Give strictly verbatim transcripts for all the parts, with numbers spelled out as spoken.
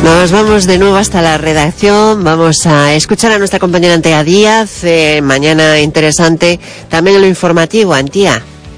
Nos vamos de nuevo hasta la redacción. Vamos a escuchar a nuestra compañera Antía Díaz. Eh, mañana interesante también en lo informativo. Antía.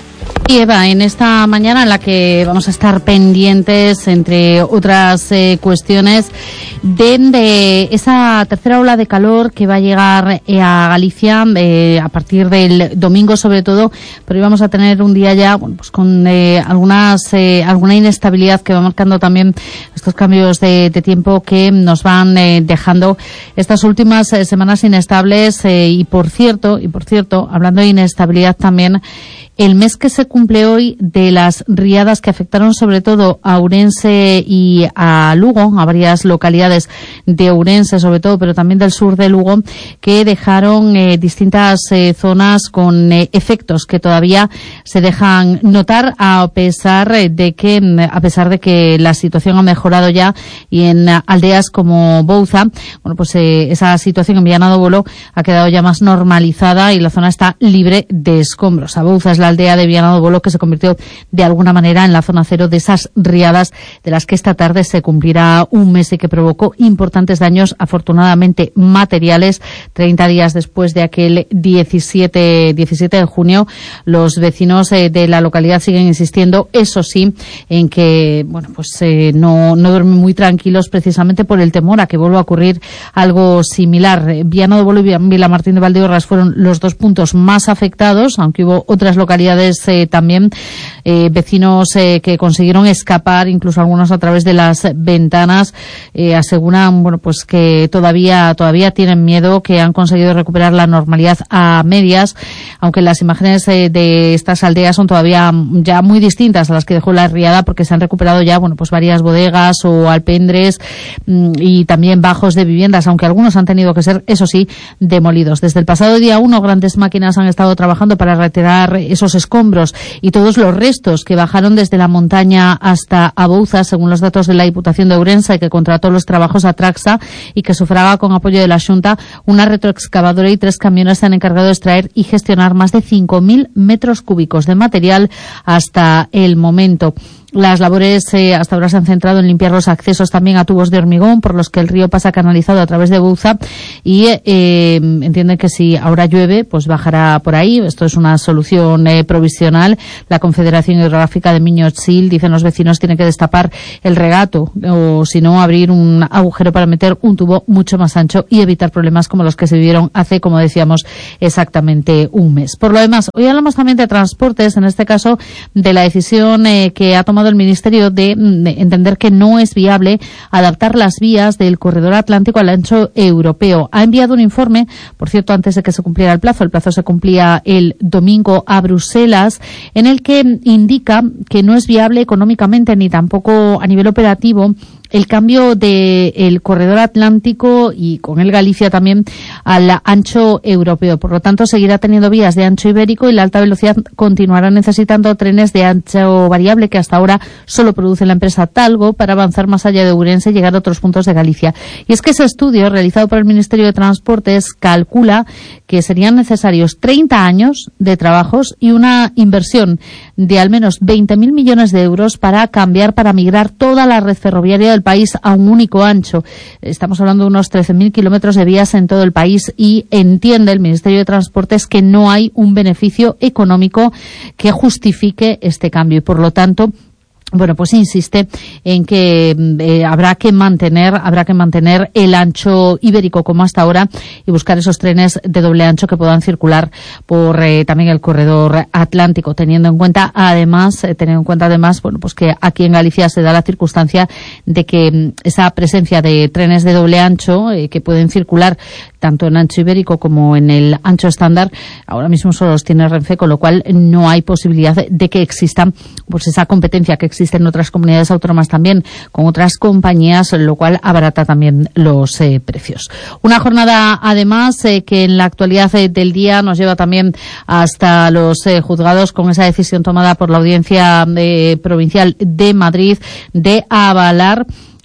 Y Eva, en esta mañana en la que vamos a estar pendientes, entre otras eh, cuestiones, de, de esa tercera ola de calor que va a llegar eh, a Galicia eh, a partir del domingo sobre todo, pero vamos a tener un día ya bueno, pues con eh, algunas eh, alguna inestabilidad que va marcando también estos cambios de, de tiempo que nos van eh, dejando estas últimas eh, semanas inestables eh, y por cierto, y por cierto, hablando de inestabilidad también, el mes que se cumple hoy de las riadas que afectaron sobre todo a Ourense y a Lugo, a varias localidades de Ourense sobre todo, pero también del sur de Lugo, que dejaron eh, distintas eh, zonas con eh, efectos que todavía se dejan notar a pesar de que a pesar de que la situación ha mejorado ya y en aldeas como Bouza, bueno pues eh, esa situación en Viana do Bolo ha quedado ya más normalizada y la zona está libre de escombros. A Bouza es la aldea de Viana do Bolo que se convirtió de alguna manera en la zona cero de esas riadas de las que esta tarde se cumplirá un mes y que provocó importantes daños, afortunadamente materiales. treinta días después de aquel diecisiete de junio, los vecinos eh, de la localidad siguen insistiendo, eso sí, en que bueno pues eh, no, no duermen muy tranquilos precisamente por el temor a que vuelva a ocurrir algo similar. Viana do Bolo y Vilamartín de Valdeorras fueron los dos puntos más afectados, aunque hubo otras localidades Eh, también eh, vecinos eh, que consiguieron escapar, incluso algunos a través de las ventanas, eh, aseguran bueno pues que todavía todavía tienen miedo, que han conseguido recuperar la normalidad a medias, aunque las imágenes eh, de estas aldeas son todavía ya muy distintas a las que dejó la riada, porque se han recuperado ya bueno pues varias bodegas o alpendres mmm, y también bajos de viviendas, aunque algunos han tenido que ser, eso sí, demolidos. Desde el pasado día uno, grandes máquinas han estado trabajando para retirar esos escombros y todos los restos que bajaron desde la montaña hasta Abouza, según los datos de la Diputación de Ourense, que contrató los trabajos a Traxa y que sufraga con apoyo de la Xunta. Una retroexcavadora y tres camiones se han encargado de extraer y gestionar más de cinco mil metros cúbicos de material hasta el momento. Las labores eh, hasta ahora se han centrado en limpiar los accesos también a tubos de hormigón por los que el río pasa canalizado a través de Bouza y eh, entienden que si ahora llueve pues bajará por ahí. Esto es una solución eh, provisional. La Confederación Hidrográfica de Miño-Sil, dicen los vecinos, tiene que destapar el regato o si no abrir un agujero para meter un tubo mucho más ancho y evitar problemas como los que se vivieron hace, como decíamos, exactamente un mes. Por lo demás, hoy hablamos también de transportes, en este caso de la decisión eh, que ha tomado el Ministerio de, de entender que no es viable adaptar las vías del corredor atlántico al ancho europeo. Ha enviado un informe, por cierto, antes de que se cumpliera el plazo, el plazo se cumplía el domingo, a Bruselas, en el que indica que no es viable económicamente ni tampoco a nivel operativo el cambio del corredor atlántico y con el Galicia también al ancho europeo. Por lo tanto, seguirá teniendo vías de ancho ibérico y la alta velocidad continuará necesitando trenes de ancho variable que hasta ahora solo produce la empresa Talgo para avanzar más allá de Ourense y llegar a otros puntos de Galicia. Y es que ese estudio realizado por el Ministerio de Transportes calcula que serían necesarios treinta años de trabajos y una inversión de al menos veinte mil millones de euros para cambiar, para migrar toda la red ferroviaria del país a un único ancho. Estamos hablando de unos trece mil kilómetros de vías en todo el país y entiende el Ministerio de Transportes que no hay un beneficio económico que justifique este cambio y, por lo tanto, bueno, pues insiste en que eh, habrá que mantener, habrá que mantener el ancho ibérico como hasta ahora y buscar esos trenes de doble ancho que puedan circular por eh, también el corredor atlántico, teniendo en cuenta además, eh, teniendo en cuenta además, bueno, pues que aquí en Galicia se da la circunstancia de que esa presencia de trenes de doble ancho eh, que pueden circular tanto en ancho ibérico como en el ancho estándar, ahora mismo solo los tiene Renfe, con lo cual no hay posibilidad de, de que exista pues esa competencia que existe en otras comunidades autónomas también con otras compañías, lo cual abarata también los eh, precios. Una jornada además eh, que en la actualidad eh, del día nos lleva también hasta los eh, juzgados con esa decisión tomada por la Audiencia eh, Provincial de Madrid de avalar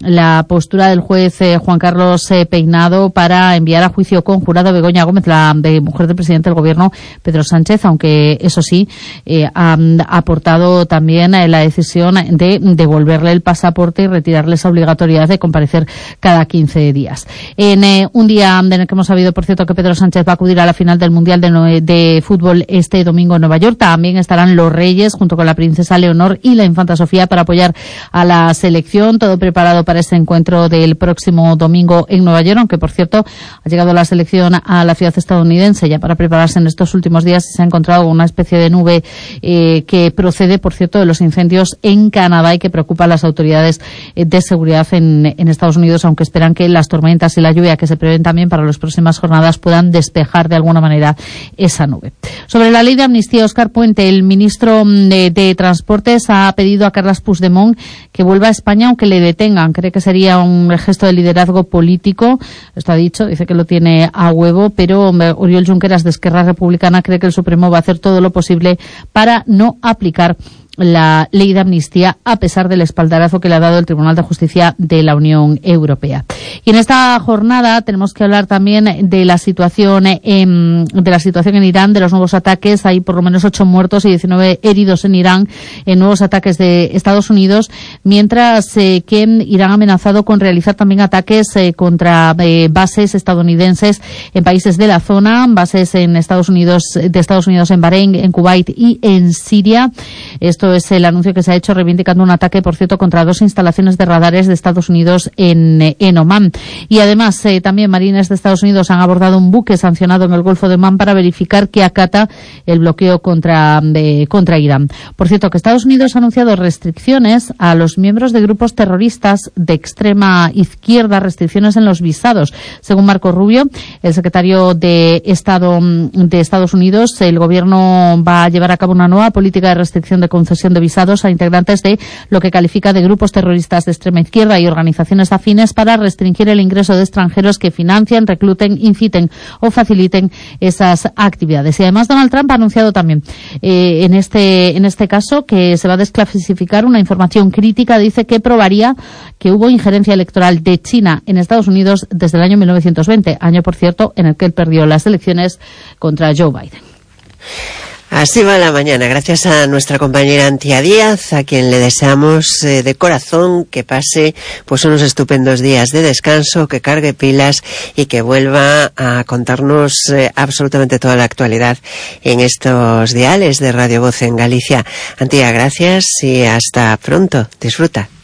la postura del juez eh, Juan Carlos eh, Peinado para enviar a juicio conjurado a Begoña Gómez, la de mujer del presidente del gobierno Pedro Sánchez, aunque eso sí eh, ha aportado también eh, la decisión de devolverle el pasaporte y retirarle esa obligatoriedad de comparecer cada quince días. En eh, un día en el que hemos sabido, por cierto, que Pedro Sánchez va a acudir a la final del Mundial de, no de Fútbol este domingo en Nueva York, también estarán los Reyes junto con la princesa Leonor y la infanta Sofía para apoyar a la selección, todo preparado para ese encuentro del próximo domingo en Nueva York, aunque por cierto ha llegado la selección a la ciudad estadounidense ya para prepararse en estos últimos días y se ha encontrado una especie de nube eh, que procede, por cierto, de los incendios en Canadá y que preocupa a las autoridades eh, de seguridad en, en Estados Unidos, aunque esperan que las tormentas y la lluvia que se prevén también para las próximas jornadas puedan despejar de alguna manera esa nube. Sobre la ley de amnistía, Óscar Puente, el ministro de, de Transportes, ha pedido a Carles Puigdemont que vuelva a España aunque le detengan. Cree que sería un gesto de liderazgo político. Esto ha dicho, dice que lo tiene a huevo, pero Oriol Junqueras de Esquerra Republicana cree que el Supremo va a hacer todo lo posible para no aplicar la ley de amnistía a pesar del espaldarazo que le ha dado el Tribunal de Justicia de la Unión Europea. Y en esta jornada tenemos que hablar también de la situación en, de la situación en Irán, de los nuevos ataques. Hay por lo menos ocho muertos y diecinueve heridos en Irán en nuevos ataques de Estados Unidos, mientras eh, que Irán ha amenazado con realizar también ataques eh, contra eh, bases estadounidenses en países de la zona, bases en Estados Unidos, de Estados Unidos en Bahrein, en Kuwait y en Siria. Esto Esto es el anuncio que se ha hecho reivindicando un ataque, por cierto, contra dos instalaciones de radares de Estados Unidos en, en Omán. Y además, eh, también marines de Estados Unidos han abordado un buque sancionado en el Golfo de Omán para verificar que acata el bloqueo contra, eh, contra Irán. Por cierto, que Estados Unidos ha anunciado restricciones a los miembros de grupos terroristas de extrema izquierda, restricciones en los visados. Según Marco Rubio, el secretario de Estado de Estados Unidos, el gobierno va a llevar a cabo una nueva política de restricción de concesión de visados a integrantes de lo que califica de grupos terroristas de extrema izquierda y organizaciones afines para restringir el ingreso de extranjeros que financien, recluten, inciten o faciliten esas actividades. Y además Donald Trump ha anunciado también eh, en este en este caso que se va a desclasificar una información crítica. Dice que probaría que hubo injerencia electoral de China en Estados Unidos desde el año mil novecientos veinte, año por cierto en el que él perdió las elecciones contra Joe Biden. Así va la mañana, gracias a nuestra compañera Antía Díaz, a quien le deseamos eh, de corazón que pase pues unos estupendos días de descanso, que cargue pilas y que vuelva a contarnos eh, absolutamente toda la actualidad en estos diales de Radio Voz en Galicia. Antía, gracias y hasta pronto. Disfruta.